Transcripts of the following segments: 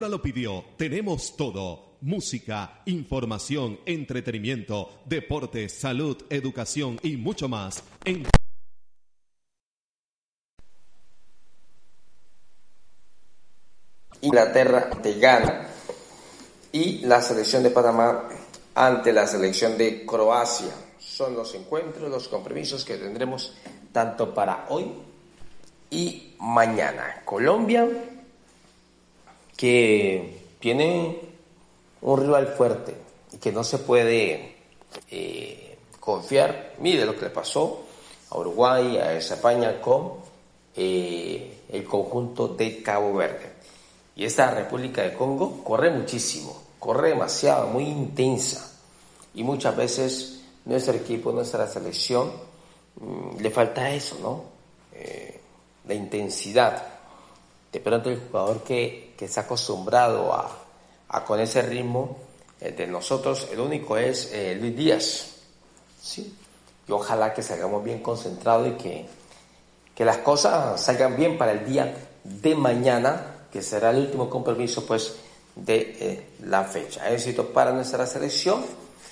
Lo pidió, tenemos todo: música, información, entretenimiento, deportes, salud, educación y mucho más. Inglaterra ante Ghana y la selección de Panamá ante la selección de Croacia. Son los encuentros, los compromisos que tendremos tanto para hoy y mañana. Colombia, que tiene un rival fuerte y que no se puede confiar. Mire lo que le pasó a Uruguay, a España con el conjunto de Cabo Verde. Y esta República de Congo corre muchísimo, corre demasiado, muy intensa. Y muchas veces nuestro equipo, nuestra selección, le falta eso, ¿no? La intensidad. De pronto el jugador que está acostumbrado a con ese ritmo de nosotros, el único es Luis Díaz, ¿sí? Y ojalá que salgamos bien concentrados y que las cosas salgan bien para el día de mañana, que será el último compromiso pues de la fecha. Éxito para nuestra selección.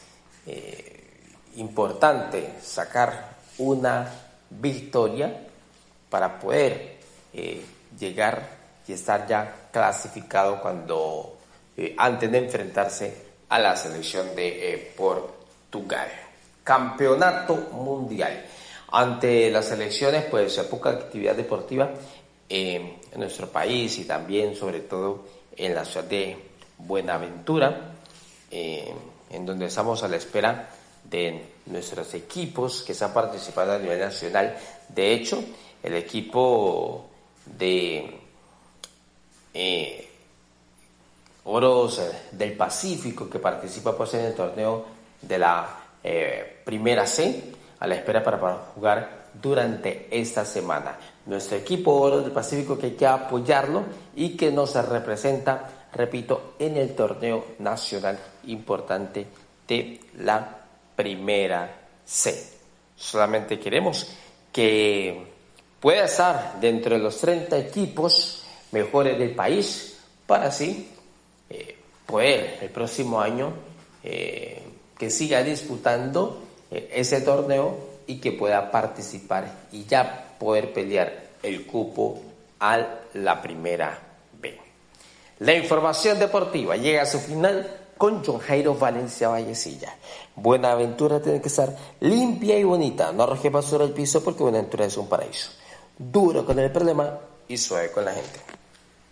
Importante sacar una victoria para poder llegar y estar ya clasificado cuando antes de enfrentarse a la selección de Portugal. Campeonato mundial. Ante las selecciones, pues poca actividad deportiva en nuestro país y también sobre todo en la ciudad de Buenaventura, en donde estamos a la espera de nuestros equipos que están participando a nivel nacional. De hecho, el equipo de Oros del Pacífico, que participa pues en el torneo de la Primera C, a la espera para jugar durante esta semana. Nuestro equipo Oros del Pacífico, que hay que apoyarlo y que nos representa, repito, en el torneo nacional importante de la Primera C. Solamente queremos que pueda estar dentro de los 30 equipos mejores del país para así poder el próximo año que siga disputando ese torneo y que pueda participar y ya poder pelear el cupo a la Primera B. La información deportiva llega a su final con John Jairo Valencia Vallecilla. Buenaventura tiene que estar limpia y bonita, no arroje basura al piso porque Buenaventura es un paraíso. Duro con el problema y suave con la gente.